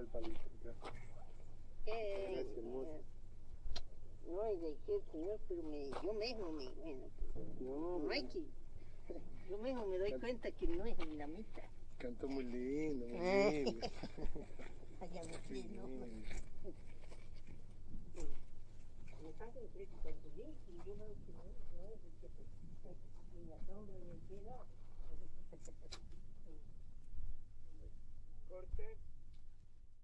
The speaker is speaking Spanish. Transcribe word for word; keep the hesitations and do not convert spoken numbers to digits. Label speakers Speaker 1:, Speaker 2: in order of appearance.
Speaker 1: el palito.
Speaker 2: Eh,
Speaker 1: Gracias, hermoso.
Speaker 2: no, y de qué, señor, pero me, yo mismo me, bueno,
Speaker 1: No,
Speaker 2: no hay
Speaker 1: pero
Speaker 2: que, yo mismo me doy
Speaker 1: Can-
Speaker 2: cuenta que no es en la mitad.
Speaker 1: cantó muy lindo, muy
Speaker 2: Eh.
Speaker 1: lindo.
Speaker 2: Allá me
Speaker 1: Qué
Speaker 2: fui, ¿no?
Speaker 1: lindo.
Speaker 2: Me sacan crédito con tu link y yo veo que no, no es el que te, ni la sombra ni el que no.
Speaker 1: Corte.